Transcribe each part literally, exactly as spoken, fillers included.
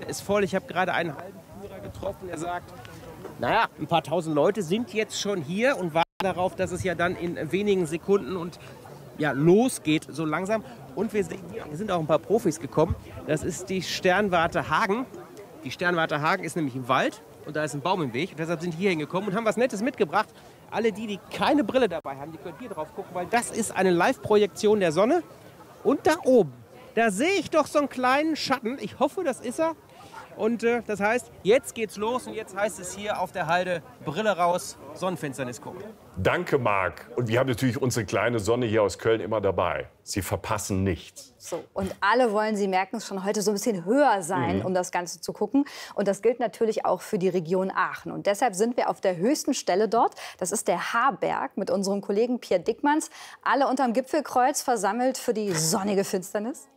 ist voll. Ich habe gerade einen halben Führer getroffen, der sagt, naja, ein paar tausend Leute sind jetzt schon hier und warten darauf, dass es ja dann in wenigen Sekunden und ja, losgeht so langsam. Und wir sehen hier, hier sind auch ein paar Profis gekommen. Das ist die Sternwarte Hagen. Die Sternwarte Hagen ist nämlich im Wald und da ist ein Baum im Weg. Und deshalb sind die hier hingekommen und haben was Nettes mitgebracht. Alle die, die keine Brille dabei haben, die können hier drauf gucken, weil das ist eine Live-Projektion der Sonne. Und da oben, da sehe ich doch so einen kleinen Schatten. Ich hoffe, das ist er. Und äh, das heißt, jetzt geht's los und jetzt heißt es hier auf der Halde Brille raus, Sonnenfinsternis gucken. Danke, Marc. Und wir haben natürlich unsere kleine Sonne hier aus Köln immer dabei. Sie verpassen nichts. So, und alle wollen, Sie merken es schon, heute so ein bisschen höher sein, mhm. um das Ganze zu gucken. Und das gilt natürlich auch für die Region Aachen. Und deshalb sind wir auf der höchsten Stelle dort. Das ist der Haarberg mit unserem Kollegen Pierre Dickmanns. Alle unterm Gipfelkreuz versammelt für die sonnige Finsternis.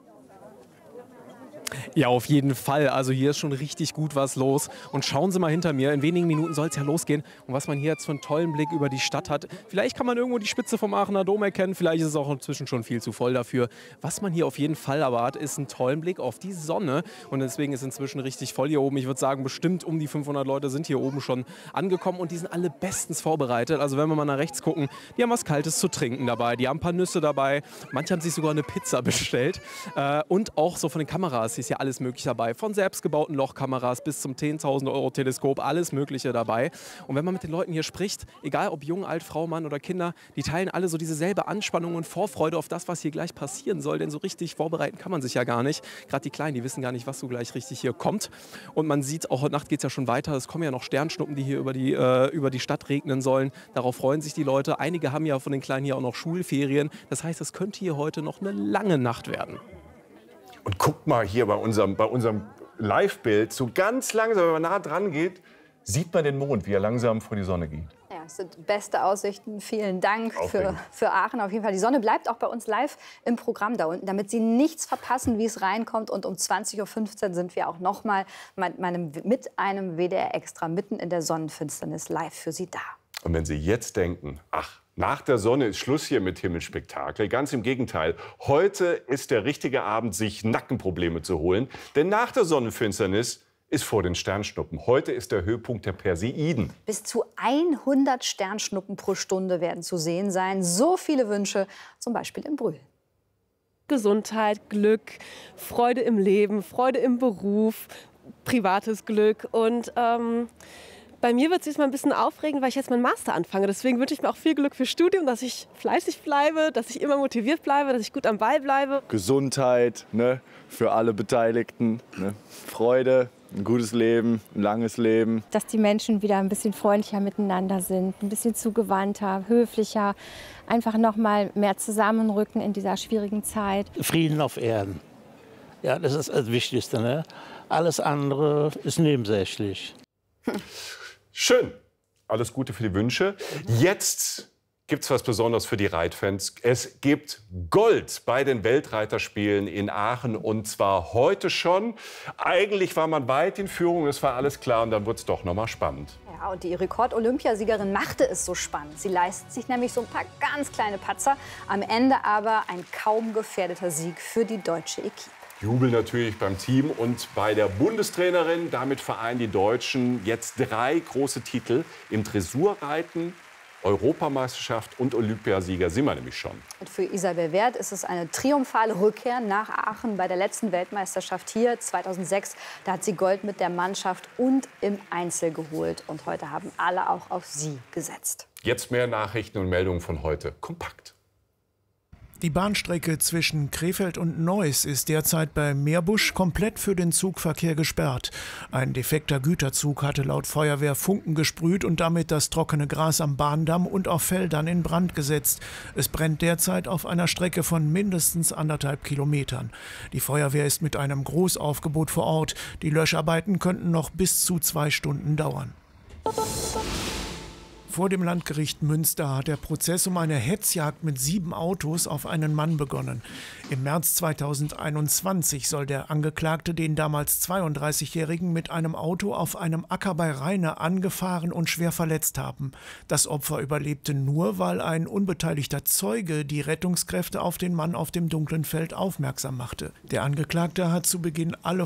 Ja, auf jeden Fall. Also hier ist schon richtig gut was los. Und schauen Sie mal hinter mir, in wenigen Minuten soll es ja losgehen. Und was man hier jetzt für einen tollen Blick über die Stadt hat. Vielleicht kann man irgendwo die Spitze vom Aachener Dom erkennen. Vielleicht ist es auch inzwischen schon viel zu voll dafür. Was man hier auf jeden Fall aber hat, ist einen tollen Blick auf die Sonne. Und deswegen ist es inzwischen richtig voll hier oben. Ich würde sagen, bestimmt um die fünfhundert Leute sind hier oben schon angekommen. Und die sind alle bestens vorbereitet. Also wenn wir mal nach rechts gucken, die haben was Kaltes zu trinken dabei. Die haben ein paar Nüsse dabei. Manche haben sich sogar eine Pizza bestellt. Äh, und auch so von den Kameras ist ja alles mögliche dabei. Von selbstgebauten Lochkameras bis zum zehntausend Euro Teleskop, alles Mögliche dabei. Und wenn man mit den Leuten hier spricht, egal ob jung, alt, Frau, Mann oder Kinder, die teilen alle so dieselbe Anspannung und Vorfreude auf das, was hier gleich passieren soll. Denn so richtig vorbereiten kann man sich ja gar nicht. Gerade die Kleinen, die wissen gar nicht, was so gleich richtig hier kommt. Und man sieht, auch heute Nacht geht es ja schon weiter. Es kommen ja noch Sternschnuppen, die hier über die, äh, über die Stadt regnen sollen. Darauf freuen sich die Leute. Einige haben ja von den Kleinen hier auch noch Schulferien. Das heißt, es könnte hier heute noch eine lange Nacht werden. Und guckt mal hier bei unserem, bei unserem Live-Bild, so ganz langsam, wenn man nah dran geht, sieht man den Mond, wie er langsam vor die Sonne geht. Ja, es sind beste Aussichten. Vielen Dank für, für Aachen. Auf jeden Fall, die Sonne bleibt auch bei uns live im Programm da unten, damit Sie nichts verpassen, wie es reinkommt. Und um zwanzig Uhr fünfzehn sind wir auch noch mal mit, meinem, mit einem W D R Extra mitten in der Sonnenfinsternis live für Sie da. Und wenn Sie jetzt denken, ach, nach der Sonne ist Schluss hier mit Himmelspektakel. Ganz im Gegenteil. Heute ist der richtige Abend, sich Nackenprobleme zu holen. Denn nach der Sonnenfinsternis ist vor den Sternschnuppen. Heute ist der Höhepunkt der Perseiden. Bis zu hundert Sternschnuppen pro Stunde werden zu sehen sein. So viele Wünsche, zum Beispiel in Brühl. Gesundheit, Glück, Freude im Leben, Freude im Beruf, privates Glück und ähm bei mir wird es jetzt mal ein bisschen aufregend, weil ich jetzt meinen Master anfange. Deswegen wünsche ich mir auch viel Glück fürs Studium, dass ich fleißig bleibe, dass ich immer motiviert bleibe, dass ich gut am Ball bleibe. Gesundheit, ne, für alle Beteiligten, ne, Freude, ein gutes Leben, ein langes Leben. Dass die Menschen wieder ein bisschen freundlicher miteinander sind, ein bisschen zugewandter, höflicher, einfach noch mal mehr zusammenrücken in dieser schwierigen Zeit. Frieden auf Erden. Ja, das ist das Wichtigste, ne? Alles andere ist nebensächlich. Schön. Alles Gute für die Wünsche. Jetzt gibt es was Besonderes für die Reitfans. Es gibt Gold bei den Weltreiterspielen in Aachen und zwar heute schon. Eigentlich war man weit in Führung, es war alles klar und dann wurde es doch noch mal spannend. Ja, und die Rekord-Olympiasiegerin machte es so spannend. Sie leistet sich nämlich so ein paar ganz kleine Patzer. Am Ende aber ein kaum gefährdeter Sieg für die deutsche Equipe. Jubel natürlich beim Team und bei der Bundestrainerin. Damit vereinen die Deutschen jetzt drei große Titel im Dressurreiten, Europameisterschaft und Olympiasieger sind wir nämlich schon. Und für Isabel Werth ist es eine triumphale Rückkehr nach Aachen bei der letzten Weltmeisterschaft hier zweitausendsechs. Da hat sie Gold mit der Mannschaft und im Einzel geholt. Und heute haben alle auch auf sie gesetzt. Jetzt mehr Nachrichten und Meldungen von heute kompakt. Die Bahnstrecke zwischen Krefeld und Neuss ist derzeit bei Meerbusch komplett für den Zugverkehr gesperrt. Ein defekter Güterzug hatte laut Feuerwehr Funken gesprüht und damit das trockene Gras am Bahndamm und auf Feldern in Brand gesetzt. Es brennt derzeit auf einer Strecke von mindestens anderthalb Kilometern. Die Feuerwehr ist mit einem Großaufgebot vor Ort. Die Löscharbeiten könnten noch bis zu zwei Stunden dauern. Vor dem Landgericht Münster hat der Prozess um eine Hetzjagd mit sieben Autos auf einen Mann begonnen. Im März zweitausendeinundzwanzig soll der Angeklagte den damals zweiunddreißigjährigen mit einem Auto auf einem Acker bei Rheine angefahren und schwer verletzt haben. Das Opfer überlebte nur, weil ein unbeteiligter Zeuge die Rettungskräfte auf den Mann auf dem dunklen Feld aufmerksam machte. Der Angeklagte hat zu Beginn alle